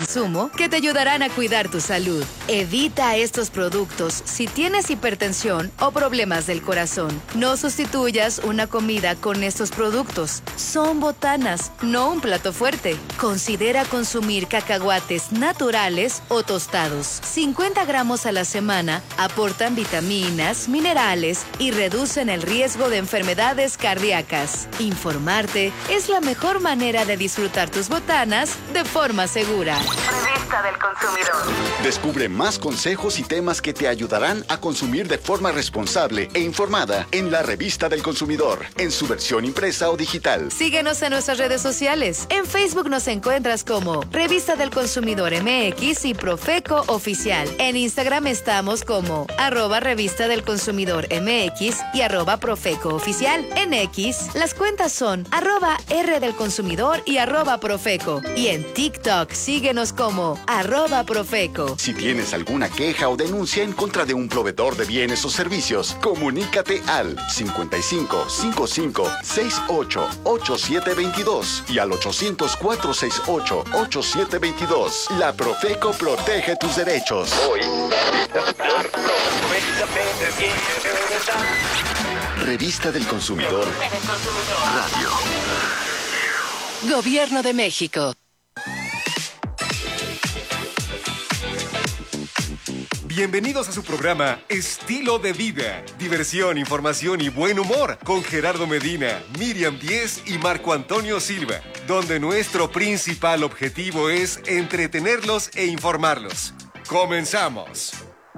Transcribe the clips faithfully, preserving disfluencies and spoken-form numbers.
consumo que te ayudarán a cuidar tu salud. Evita estos productos si tienes hipertensión o problemas del corazón. No sustituyas una comida con estos productos. Son botanas, no un plato fuerte. Considera consumir cacahuates naturales o tostados. cincuenta gramos a la semana aportan vitaminas, minerales y reducen el riesgo de enfermedades cardíacas. Informarte es la mejor manera de disfrutar tus botanas de forma segura. Revista del Consumidor. Descubre más consejos y temas que te ayudarán a consumir de forma responsable e informada en la Revista del Consumidor, en su versión impresa o digital. Síguenos en nuestras redes sociales. En Facebook nos encuentras como Revista del Consumidor M X y Profeco Oficial. En Instagram estamos como arroba Revista del Consumidor M X y arroba Profeco Oficial. En X, las cuentas son arroba R del Consumidor y arroba Profeco. Y en TikTok, síguenos como arroba Profeco. Si tienes alguna queja o denuncia en contra de un proveedor de bienes o servicios, comunícate al cincuenta y cinco, cincuenta y cinco, sesenta y ocho, ochenta y siete veintidós y al ochocientos, cuatrocientos sesenta y ocho, ochenta y siete veintidós. La Profeco protege tus derechos. Hoy. Revista del Consumidor. Radio. Gobierno de México. Bienvenidos a su programa Estilo de Vida. Diversión, información y buen humor con Gerardo Medina, Miriam Díez y Marco Antonio Silva, donde nuestro principal objetivo es entretenerlos e informarlos. ¡Comenzamos!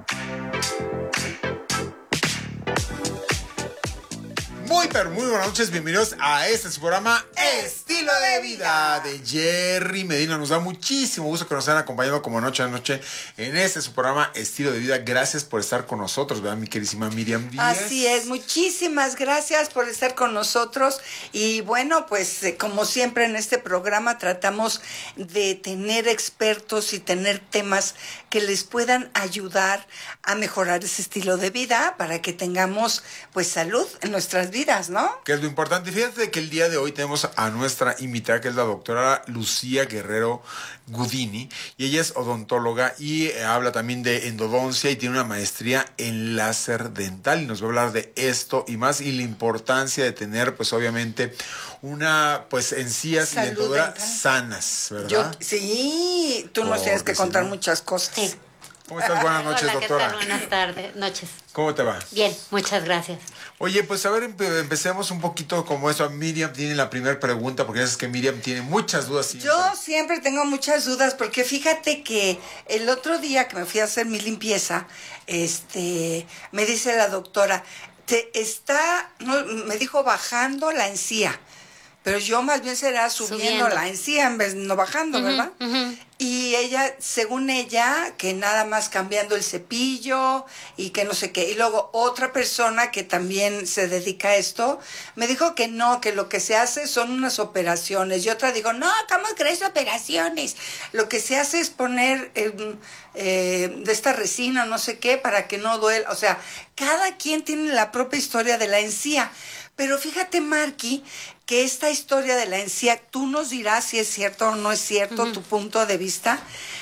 Muy, pero muy buenas noches, bienvenidos a este su programa Estilo de Vida de Jerry Medina. Nos da muchísimo gusto que nos hayan acompañado como noche a noche en este su programa Estilo de Vida. Gracias por estar con nosotros, ¿verdad, mi queridísima Miriam Díaz? Así es, muchísimas gracias por estar con nosotros. Y bueno, pues eh, como siempre en este programa tratamos de tener expertos y tener temas que les puedan ayudar a mejorar ese estilo de vida para que tengamos pues salud en nuestras vidas. ¿No? Que es lo importante. Fíjate que el día de hoy tenemos a nuestra invitada, que es la doctora Lucía Guerrero Gudini, y ella es odontóloga y eh, habla también de endodoncia y tiene una maestría en láser dental, y nos va a hablar de esto y más, y la importancia de tener, pues obviamente, una, pues, encías y dentadura sanas, ¿verdad? Yo, sí, tú nos tienes que contar muchas cosas. Sí. ¿Cómo estás? Buenas noches, Hola, doctora. ¿qué tal? Buenas tardes, noches. ¿Cómo te va? Bien, muchas gracias. Oye, pues a ver, empe- empecemos un poquito como eso. Miriam tiene la primera pregunta, porque es que Miriam tiene muchas dudas siempre. Yo siempre tengo muchas dudas, porque fíjate que el otro día que me fui a hacer mi limpieza, este, me dice la doctora, te está, no, me dijo bajando la encía, pero yo más bien será subiendo, subiendo. la encía en vez de no bajando, uh-huh, ¿verdad? Uh-huh. Y ella, según ella, que nada más cambiando el cepillo y que no sé qué. Y luego otra persona que también se dedica a esto, me dijo que no, que lo que se hace son unas operaciones. Y otra digo, no, ¿cómo crees operaciones? Lo que se hace es poner eh, eh, de esta resina, no sé qué, para que no duela. O sea, cada quien tiene la propia historia de la encía. Pero fíjate, Marqui, que esta historia de la encía, tú nos dirás si es cierto o no es cierto, uh-huh, tu punto de vista,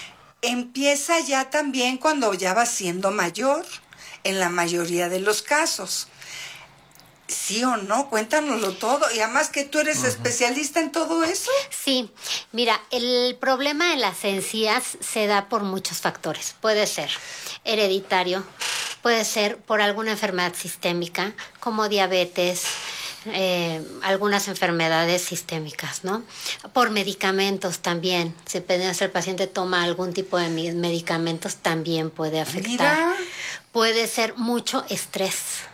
empieza ya también cuando ya vas siendo mayor, en la mayoría de los casos. ¿Sí o no? Cuéntanoslo todo. Y además que tú eres uh-huh. especialista en todo eso. Sí, mira, el problema de las encías se da por muchos factores. Puede ser hereditario, puede ser por alguna enfermedad sistémica, como diabetes, eh, algunas enfermedades sistémicas, ¿no? Por medicamentos también. Si el paciente toma algún tipo de medicamentos, también puede afectar. Mira. Puede ser mucho estrés.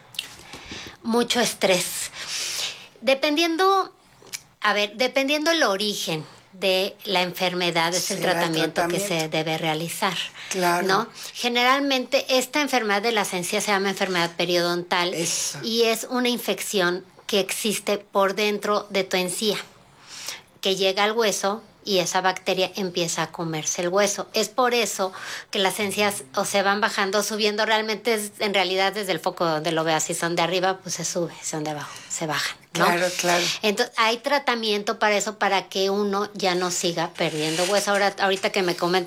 Mucho estrés. Dependiendo, a ver, dependiendo el origen de la enfermedad, es el tratamiento, el tratamiento que se debe realizar. Claro. ¿No? Generalmente esta enfermedad de las encías se llama enfermedad periodontal. Eso. Y es una infección que existe por dentro de tu encía, que llega al hueso y esa bacteria empieza a comerse el hueso. Es por eso que las encías o se van bajando, subiendo. Realmente es, en realidad desde el foco donde lo veas, si son de arriba, pues se sube, si son de abajo, se bajan, ¿no? Claro, claro. Entonces hay tratamiento para eso, para que uno ya no siga perdiendo hueso. Ahora, ahorita que me comentas